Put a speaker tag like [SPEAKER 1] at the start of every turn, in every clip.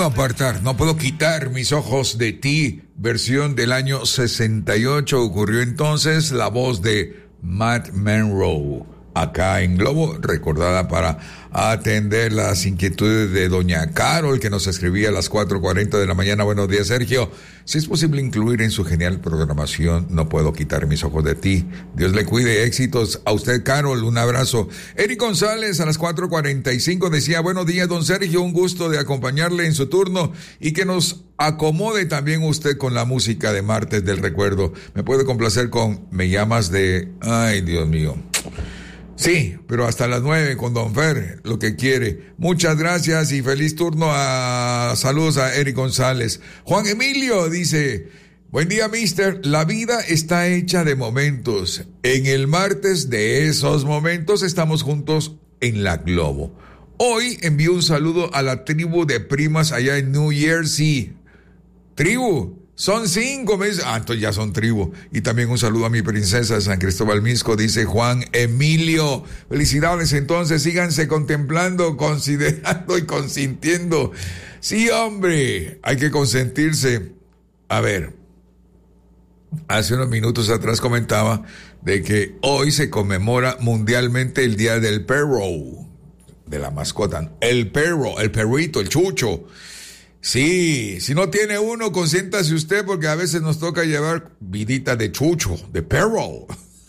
[SPEAKER 1] Apartar, no puedo quitar mis ojos de ti, versión del año 68, ocurrió entonces la voz de Matt Monroe, acá en Globo, recordada para atender las inquietudes de doña Carol, que nos escribía a las 4:40 de la mañana. Buenos días, Sergio. Si es posible incluir en su genial programación No puedo quitar mis ojos de ti. Dios le cuide, éxitos a usted, Carol, un abrazo. Eric González a las 4:45 decía: buenos días, don Sergio, un gusto de acompañarle en su turno y que nos acomode también usted con la música de Martes del Recuerdo. Me puede complacer con Me llamas de... Ay, Dios mío. Sí, pero hasta las 9 con don Fer, lo que quiere. Muchas gracias y feliz turno. Saludos a Eric González. Juan Emilio dice: buen día, mister. La vida está hecha de momentos. En el martes de esos momentos estamos juntos en la Globo. Hoy envío un saludo a la tribu de primas allá en New Jersey. Tribu. Son 5 meses. Entonces ya son tribu. Y también un saludo a mi princesa de San Cristóbal Mixco, dice Juan Emilio. Felicidades, entonces, síganse contemplando, considerando y consintiendo. Sí, hombre, hay que consentirse. A ver, hace unos minutos atrás comentaba de que hoy se conmemora mundialmente el Día del Perro, de la mascota. El perro, el perrito, el chucho. Sí, si no tiene uno, consiéntase usted, porque a veces nos toca llevar vidita de chucho, de perro.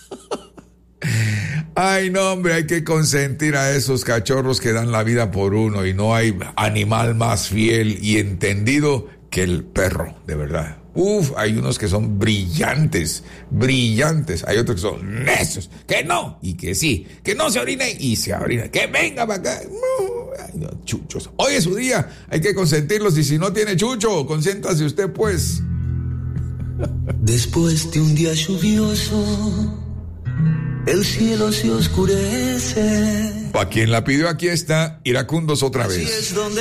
[SPEAKER 1] Ay, no, hombre, hay que consentir a esos cachorros que dan la vida por uno, y no hay animal más fiel y entendido que el perro, de verdad. Hay unos que son brillantes, hay otros que son necios, que no, y que sí, que no se orine y se orina, que venga para acá. Ay, no, chuchos. Hoy es su día, hay que consentirlos, y si no tiene chucho, consiéntase usted, pues.
[SPEAKER 2] Después de un día lluvioso, el cielo se oscurece.
[SPEAKER 1] Pa' quien la pidió, aquí está Iracundos otra vez.
[SPEAKER 2] Así es donde